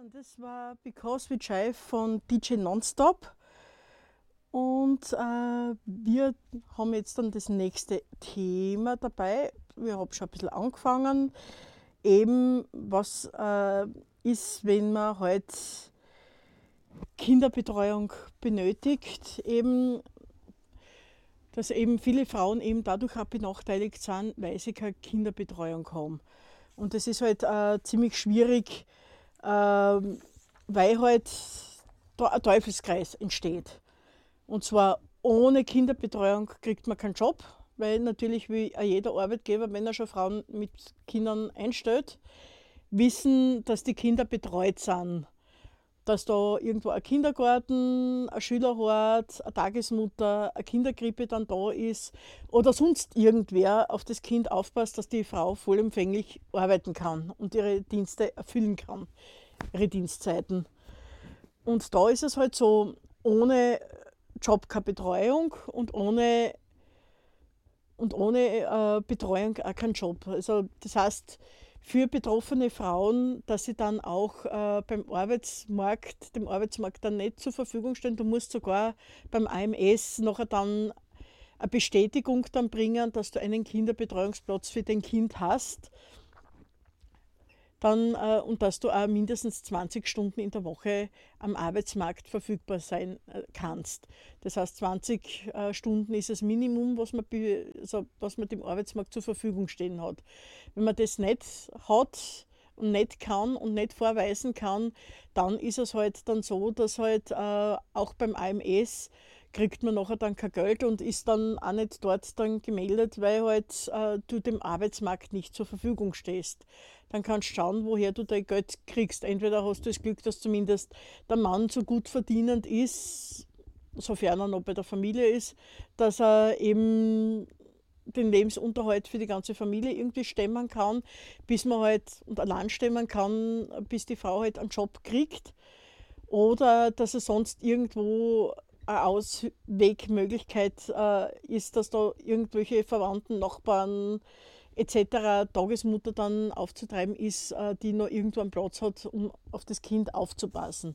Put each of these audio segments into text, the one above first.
und das war Because We Jive von DJ Nonstop. Und wir haben jetzt dann das nächste Thema dabei. Wir haben schon ein bisschen angefangen. Eben, was ist, wenn man halt Kinderbetreuung benötigt. Eben, dass eben viele Frauen eben dadurch auch benachteiligt sind, weil sie keine Kinderbetreuung haben. Und das ist halt ziemlich schwierig, weil halt da ein Teufelskreis entsteht. Und zwar ohne Kinderbetreuung kriegt man keinen Job, weil natürlich wie jeder Arbeitgeber, wenn er schon Frauen mit Kindern einstellt, wissen, dass die Kinder betreut sind. Dass da irgendwo ein Kindergarten, ein Schülerhort, eine Tagesmutter, eine Kinderkrippe dann da ist oder sonst irgendwer auf das Kind aufpasst, dass die Frau vollumfänglich arbeiten kann und ihre Dienste erfüllen kann, ihre Dienstzeiten. Und da ist es halt so, ohne Job keine Betreuung und ohne Betreuung auch kein Job. Also das heißt, für betroffene Frauen, dass sie dann auch dem Arbeitsmarkt dann nicht zur Verfügung stehen. Du musst sogar beim AMS nachher dann eine Bestätigung dann bringen, dass du einen Kinderbetreuungsplatz für dein Kind hast. Dann, und dass du auch mindestens 20 Stunden in der Woche am Arbeitsmarkt verfügbar sein kannst. Das heißt, 20 Stunden ist das Minimum, was man dem Arbeitsmarkt zur Verfügung stehen hat. Wenn man das nicht hat und nicht kann und nicht vorweisen kann, dann ist es halt dann so, dass halt auch beim AMS kriegt man nachher dann kein Geld und ist dann auch nicht dort dann gemeldet, weil halt du dem Arbeitsmarkt nicht zur Verfügung stehst. Dann kannst du schauen, woher du dein Geld kriegst. Entweder hast du das Glück, dass zumindest der Mann so gut verdienend ist, sofern er noch bei der Familie ist, dass er eben den Lebensunterhalt für die ganze Familie irgendwie stemmen kann, bis man halt und allein stemmen kann, bis die Frau halt einen Job kriegt. Oder dass er sonst irgendwo eine Auswegmöglichkeit ist, dass da irgendwelche Verwandten, Nachbarn etc. Tagesmutter dann aufzutreiben ist, die noch irgendwo einen Platz hat, um auf das Kind aufzupassen.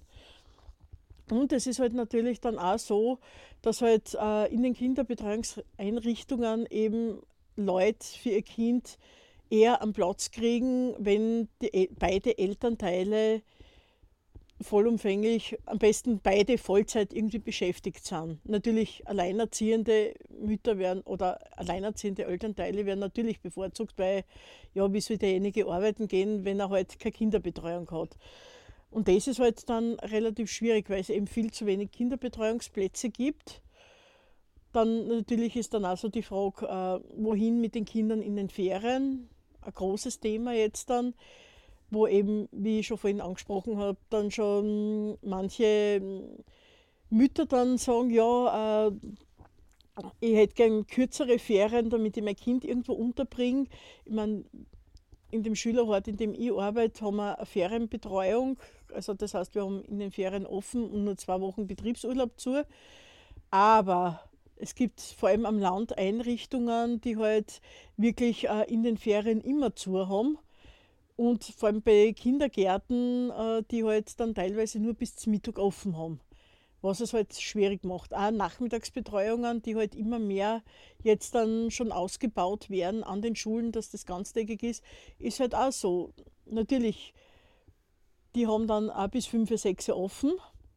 Und es ist halt natürlich dann auch so, dass halt in den Kinderbetreuungseinrichtungen eben Leute für ihr Kind eher einen Platz kriegen, wenn beide Elternteile vollumfänglich, am besten beide Vollzeit irgendwie beschäftigt sind. Natürlich alleinerziehende Mütter werden oder alleinerziehende Elternteile werden natürlich bevorzugt, weil ja, wie soll derjenige arbeiten gehen, wenn er halt keine Kinderbetreuung hat. Und das ist halt dann relativ schwierig, weil es eben viel zu wenig Kinderbetreuungsplätze gibt. Dann natürlich ist dann auch so die Frage, wohin mit den Kindern in den Ferien. Ein großes Thema jetzt dann, wo eben, wie ich schon vorhin angesprochen habe, dann schon manche Mütter dann sagen, ja, ich hätte gern kürzere Ferien, damit ich mein Kind irgendwo unterbringe. Ich meine, in dem Schülerhort, in dem ich arbeite, haben wir eine Ferienbetreuung. Also das heißt, wir haben in den Ferien offen und nur 2 Wochen Betriebsurlaub zu. Aber es gibt vor allem am Land Einrichtungen, die halt wirklich in den Ferien immer zu haben. Und vor allem bei Kindergärten, die halt dann teilweise nur bis zum Mittag offen haben. Was es halt schwierig macht. Auch Nachmittagsbetreuungen, die halt immer mehr jetzt dann schon ausgebaut werden an den Schulen, dass das ganztägig ist halt auch so. Natürlich, die haben dann auch bis 5, 6 offen.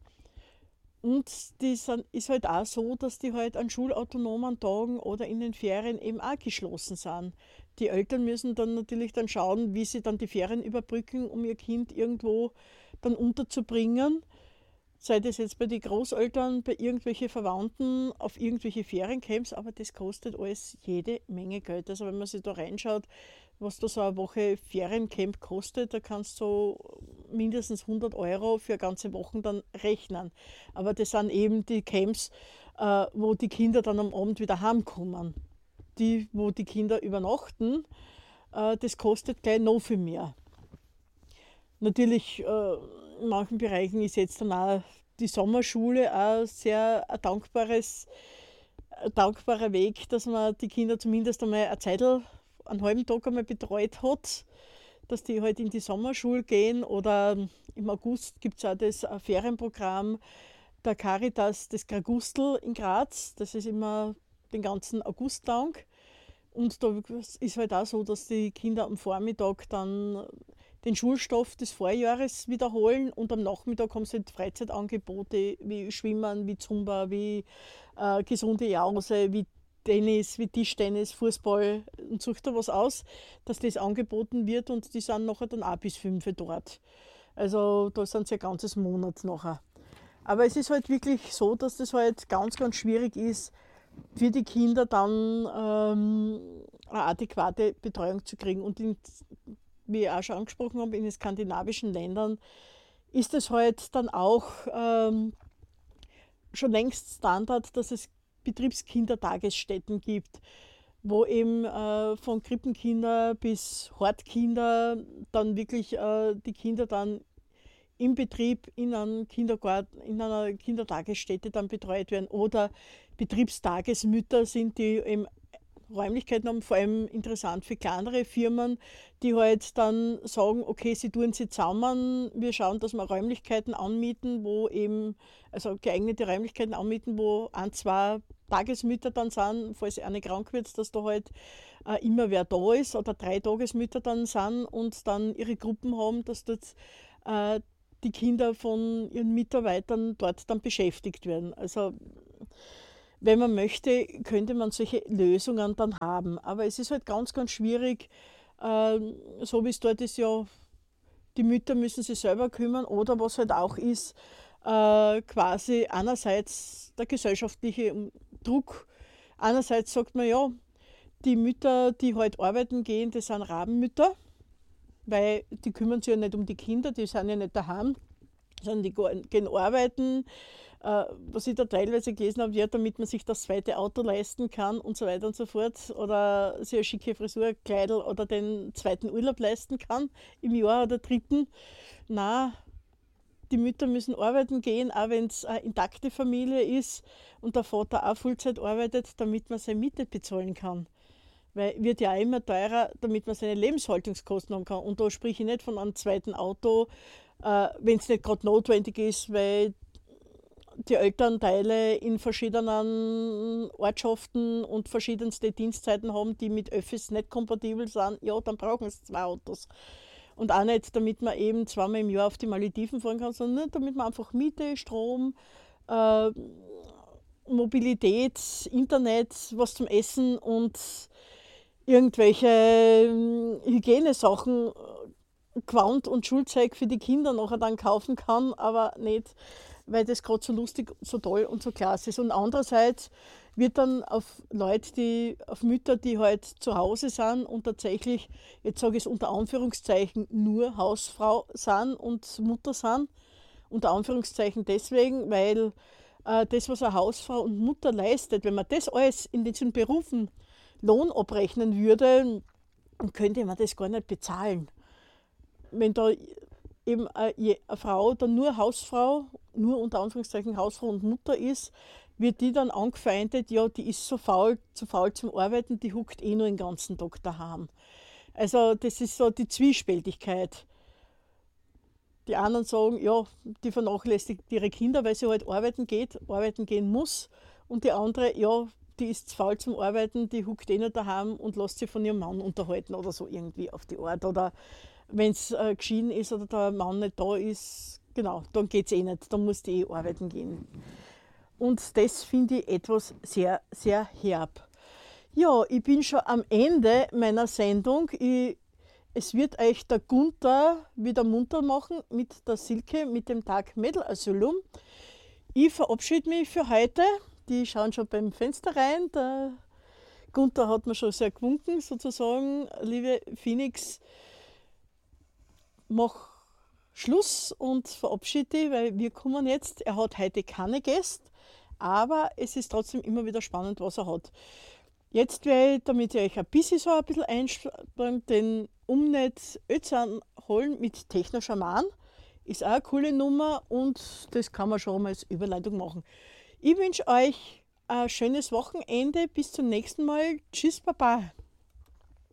Und ist halt auch so, dass die halt an schulautonomen Tagen oder in den Ferien eben auch geschlossen sind. Die Eltern müssen dann natürlich dann schauen, wie sie dann die Ferien überbrücken, um ihr Kind irgendwo dann unterzubringen. Sei das jetzt bei den Großeltern, bei irgendwelchen Verwandten, auf irgendwelche Feriencamps, aber das kostet alles jede Menge Geld. Also wenn man sich da reinschaut, was da so eine Woche Feriencamp kostet, da kannst du so mindestens 100 € für ganze Wochen dann rechnen. Aber das sind eben die Camps, wo die Kinder dann am Abend wieder heimkommen. Die, wo die Kinder übernachten, das kostet gleich noch viel mehr. Natürlich, in manchen Bereichen ist jetzt dann auch die Sommerschule auch sehr ein dankbarer Weg, dass man die Kinder zumindest einmal eine Zeitl, einen halben Tag einmal betreut hat, dass die halt in die Sommerschule gehen oder im August gibt es auch das Ferienprogramm der Caritas des Kragustl in Graz. Das ist immer den ganzen August lang. Und da ist halt auch so, dass die Kinder am Vormittag dann den Schulstoff des Vorjahres wiederholen und am Nachmittag haben sie halt Freizeitangebote wie Schwimmen, wie Zumba, wie gesunde Jause, wie Tennis, wie Tischtennis, Fußball und sucht da was aus, dass das angeboten wird und die sind nachher dann auch bis 5 dort. Also da sind sie ein ganzes Monat nachher. Aber es ist halt wirklich so, dass das halt ganz, ganz schwierig ist, für die Kinder dann eine adäquate Betreuung zu kriegen. Und wie ich auch schon angesprochen habe, in den skandinavischen Ländern ist es halt dann auch schon längst Standard, dass es Betriebskindertagesstätten gibt, wo eben von Krippenkinder bis Hortkinder dann wirklich die Kinder dann im Betrieb in einem Kindergarten, in einer Kindertagesstätte dann betreut werden oder Betriebstagesmütter sind, die eben Räumlichkeiten haben, vor allem interessant für kleinere Firmen, die halt dann sagen, okay, sie tun sie zusammen, wir schauen, dass wir Räumlichkeiten anmieten, wo eben, also geeignete Räumlichkeiten anmieten, wo ein, zwei Tagesmütter dann sind, falls eine krank wird, dass da halt immer wer da ist oder 3 Tagesmütter dann sind und dann ihre Gruppen haben, dass dort die Kinder von ihren Mitarbeitern dort dann beschäftigt werden. Also wenn man möchte, könnte man solche Lösungen dann haben. Aber es ist halt ganz, ganz schwierig, so wie es dort ist, ja, die Mütter müssen sich selber kümmern oder was halt auch ist, quasi einerseits der gesellschaftliche Druck, einerseits sagt man ja, die Mütter, die halt arbeiten gehen, das sind Rabenmütter, weil die kümmern sich ja nicht um die Kinder, die sind ja nicht daheim, sondern die gehen arbeiten. Was ich da teilweise gelesen habe, ja, damit man sich das zweite Auto leisten kann und so weiter und so fort oder sich eine schicke Frisur, Kleidel oder den zweiten Urlaub leisten kann im Jahr oder dritten. Na, die Mütter müssen arbeiten gehen, auch wenn es eine intakte Familie ist und der Vater auch Vollzeit arbeitet, damit man seine Miete bezahlen kann. Weil wird ja auch immer teurer, damit man seine Lebenshaltungskosten haben kann. Und da spreche ich nicht von einem zweiten Auto, wenn es nicht gerade notwendig ist, weil die Elternteile in verschiedenen Ortschaften und verschiedenste Dienstzeiten haben, die mit Öffis nicht kompatibel sind, ja, dann brauchen sie 2 Autos. Und auch nicht, damit man eben zweimal im Jahr auf die Malediven fahren kann, sondern damit man einfach Miete, Strom, äh, Mobilität, Internet, was zum Essen und irgendwelche Hygienesachen, Quant und Schulzeug für die Kinder nachher dann kaufen kann, aber nicht, weil das gerade so lustig, so toll und so klasse ist. Und andererseits wird dann auf Leute, auf Mütter, die halt zu Hause sind und tatsächlich, jetzt sage ich es unter Anführungszeichen, nur Hausfrau sind und Mutter sind, unter Anführungszeichen deswegen, weil das, was eine Hausfrau und Mutter leistet, wenn man das alles in diesen Berufen Lohn abrechnen würde, dann könnte man das gar nicht bezahlen. Wenn da eben eine Frau dann nur Hausfrau, nur unter Anführungszeichen Hausfrau und Mutter ist, wird die dann angefeindet, ja, die ist so faul, zu faul zum Arbeiten, die huckt eh nur den ganzen Tag daheim. Also das ist so die Zwiespältigkeit. Die anderen sagen, ja, die vernachlässigt ihre Kinder, weil sie halt arbeiten geht, arbeiten gehen muss. Und die andere, ja, die ist zu faul zum Arbeiten, die huckt eh nur daheim und lässt sich von ihrem Mann unterhalten oder so irgendwie auf die Art. Oder wenn es geschieden ist oder der Mann nicht da ist, genau, dann geht es eh nicht, dann muss die eh arbeiten gehen. Und das finde ich etwas sehr, sehr herb. Ja, ich bin schon am Ende meiner Sendung. Es wird euch der Gunther wieder munter machen mit der Silke, mit dem Tag Mädel Asylum. Ich verabschiede mich für heute. Die schauen schon beim Fenster rein. Der Gunther hat mir schon sehr gewunken, sozusagen. Liebe Phoenix, mach Schluss und verabschiede dich, weil wir kommen jetzt. Er hat heute keine Gäste, aber es ist trotzdem immer wieder spannend, was er hat. Jetzt werde ich, damit ihr euch ein bisschen einspannt, den Umnet Özan holen mit Techno Schaman. Ist auch eine coole Nummer und das kann man schon mal als Überleitung machen. Ich wünsche euch ein schönes Wochenende. Bis zum nächsten Mal. Tschüss, Baba.